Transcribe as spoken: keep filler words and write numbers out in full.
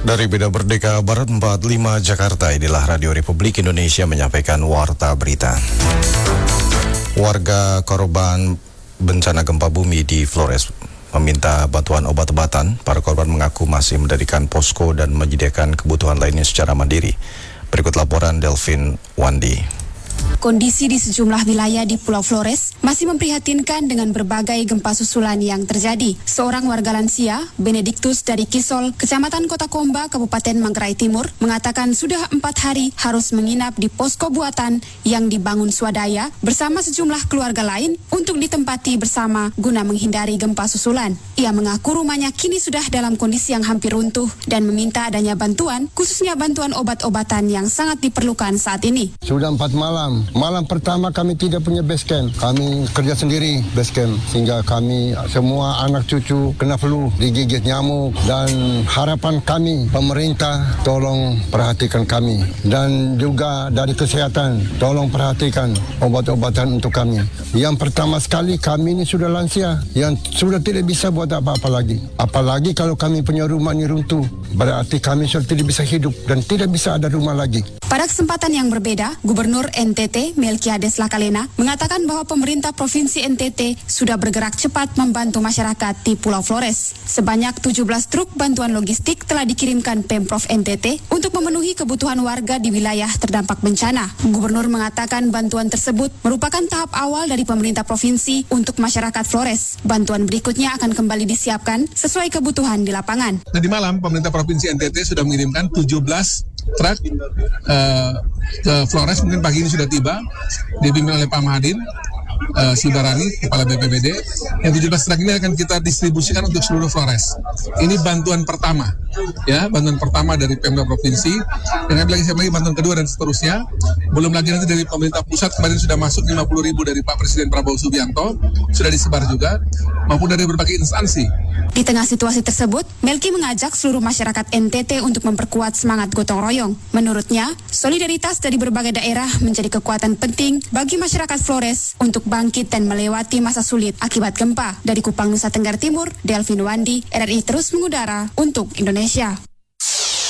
Dari Beda Merdeka Barat empat puluh lima Jakarta, inilah Radio Republik Indonesia menyampaikan Warta Berita. Warga korban bencana gempa bumi di Flores meminta bantuan obat-obatan. Para korban mengaku masih mendirikan posko dan menyediakan kebutuhan lainnya secara mandiri. Berikut laporan Delvin Wandi. Kondisi di sejumlah wilayah di Pulau Flores masih memprihatinkan dengan berbagai gempa susulan yang terjadi. Seorang warga lansia, Benediktus dari Kisol, Kecamatan Kota Komba, Kabupaten Manggarai Timur, mengatakan sudah empat hari harus menginap di posko buatan yang dibangun swadaya bersama sejumlah keluarga lain untuk ditempati bersama guna menghindari gempa susulan. Ia mengaku rumahnya kini sudah dalam kondisi yang hampir runtuh dan meminta adanya bantuan, khususnya bantuan obat-obatan yang sangat diperlukan saat ini. Sudah empat malam. Malam pertama kami tidak punya base camp. Kami kerja sendiri base camp. Sehingga kami semua anak cucu kena flu, digigit nyamuk. Dan harapan kami pemerintah tolong perhatikan kami. Dan juga dari kesehatan tolong perhatikan obat-obatan untuk kami. Yang pertama sekali kami ini sudah lansia. Yang sudah tidak bisa buat apa-apa lagi. Apalagi kalau kami punya rumah ini runtuh. Berarti kami sudah tidak bisa hidup dan tidak bisa ada rumah lagi. Pada kesempatan yang berbeda, Gubernur N T T Melkiades Lakalena mengatakan bahwa pemerintah Provinsi N T T sudah bergerak cepat membantu masyarakat di Pulau Flores. Sebanyak tujuh belas truk bantuan logistik telah dikirimkan Pemprov N T T untuk memenuhi kebutuhan warga di wilayah terdampak bencana. Gubernur mengatakan bantuan tersebut merupakan tahap awal dari pemerintah provinsi untuk masyarakat Flores. Bantuan berikutnya akan kembali disiapkan sesuai kebutuhan di lapangan. Tadi malam pemerintah Provinsi N T T sudah mengirimkan tujuh belas truk uh, ke Flores, mungkin pagi ini sudah tiba, dipimpin oleh Pak Mahadin uh, Sibarani, Kepala B P B D. Yang tujuh belas truk ini akan kita distribusikan untuk seluruh Flores. Ini bantuan pertama, ya, bantuan pertama dari Pemda Provinsi. Dan lagi saya lagi bantuan kedua dan seterusnya. Belum lagi nanti dari pemerintah pusat, kemarin sudah masuk lima puluh ribu dari Pak Presiden Prabowo Subianto, sudah disebar juga, maupun dari berbagai instansi. Di tengah situasi tersebut, Melki mengajak seluruh masyarakat N T T untuk memperkuat semangat gotong royong. Menurutnya, solidaritas dari berbagai daerah menjadi kekuatan penting bagi masyarakat Flores untuk bangkit dan melewati masa sulit akibat gempa. Dari Kupang, Nusa Tenggara Timur, Delvin Wandi, R R I terus mengudara untuk Indonesia.